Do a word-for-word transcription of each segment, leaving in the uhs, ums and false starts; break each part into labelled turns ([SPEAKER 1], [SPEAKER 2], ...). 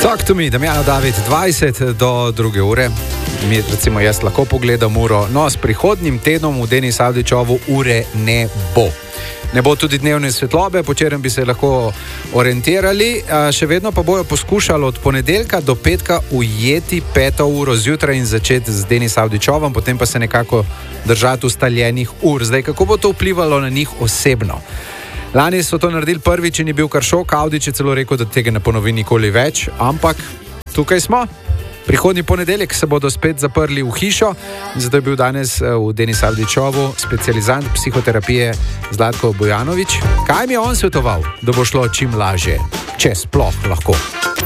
[SPEAKER 1] Talk to me, Damjano David, dvajset do druge ure. Mi, recimo, jaz lahko pogledam uro. No, s prihodnjim tednom v Denis Avdićovu ure ne bo. Ne bo tudi dnevne svetlobe, po čerem bi se lahko orientirali. Še vedno pa bojo poskušali od ponedeljka do petka ujeti peto uro zjutraj in začeti z Denis Avdićovom, potem pa se nekako držati ustaljenih ur. Zdaj, kako bo to vplivalo na njih osebno? Lani so to naredili prvič in je bil kar šok. Avdić je celo rekel, da tega ne ponovi nikoli več, ampak tukaj smo. Prihodnji ponedeljek se bodo spet zaprli v hišo, zato je bil danes v Denis Avdićovu specializant psihoterapije Zlatko Bojanović. Kaj mi je on svetoval, da bo šlo čim lažje, če sploh lahko?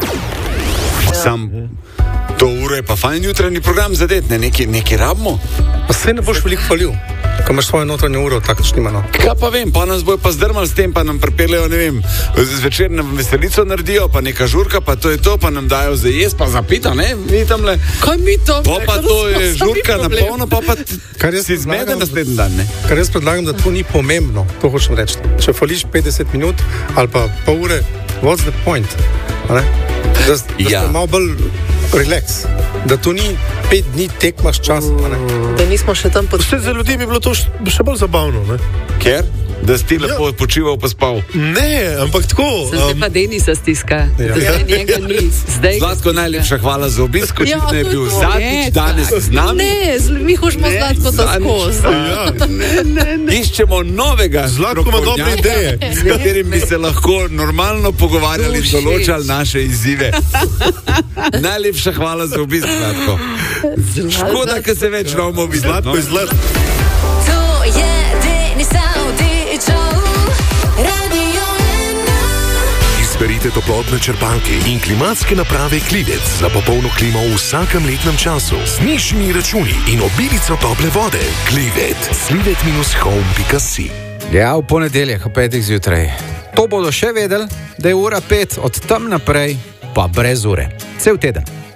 [SPEAKER 2] Sam to uro je pa fajn jutranji program zadet, ne neki, neki rabimo.
[SPEAKER 3] Pa se ne boš veliko hvalil, ko imaš svojo notranjo uro, tako šnima, no.
[SPEAKER 2] Kaj pa vem, pa nas bojo pa zdrmali s tem, pa nam pripeljejo, ne vem, zvečer nam veselico naredijo, pa neka žurka, pa to je to, pa nam dajo za jesti, pa za pita, ne, mi tamle.
[SPEAKER 4] Kaj mi to?
[SPEAKER 2] Pa pa to je žurka na polno, pa pa t... si zmede naslednji dan, ne.
[SPEAKER 3] Kar jaz predlagam, da to ni pomembno, to hočem reči. Če hvališ petdeset minut ali pa pol ure, what's the point? Ne? Da, da
[SPEAKER 2] ja.
[SPEAKER 3] ste malo bolj relax, da to ni pet dni tekmaš čas.
[SPEAKER 4] Da nismo še tam pod...
[SPEAKER 5] Vse za ljudi bi bilo to še bolj zabavno, ne?
[SPEAKER 2] Ker? Da si ti lepo
[SPEAKER 5] ja.
[SPEAKER 2] počival pa spal.
[SPEAKER 5] Ne, ampak tako.
[SPEAKER 4] Zdaj um... pa Denisa stiska.
[SPEAKER 3] Ja.
[SPEAKER 4] Zdaj njega ni. Zdaj
[SPEAKER 2] Zlatko, najlepša hvala za obisk, očitno
[SPEAKER 4] ja,
[SPEAKER 2] je bil
[SPEAKER 4] to.
[SPEAKER 2] zadnjič danes z nami.
[SPEAKER 4] Ne, mi hočemo Zlatko to skozi.
[SPEAKER 5] Ja.
[SPEAKER 2] Ne, ne, ne. Iščemo novega
[SPEAKER 5] Zlatko ima dobre ideje,
[SPEAKER 2] s katerim bi se lahko normalno pogovarjali in določali naše izzive. Najlepša hvala za obisk, Zlatko. Škoda, ker se več ne bomo videli.
[SPEAKER 5] Zlatko je zlat.
[SPEAKER 6] To je Denis Avdićov, Radio ena.
[SPEAKER 7] Izberite toplotne črpalke in klimatske naprave Klivec za popolno klimo v vsakem letnem času z nižjimi računi in obilico tople vode. Klivec, slivet home pika si.
[SPEAKER 1] Ja, v ponedeljek o petih zjutraj. To bodo še vedeli, da je ura pet, od tam naprej pa brez ure. Cel teden.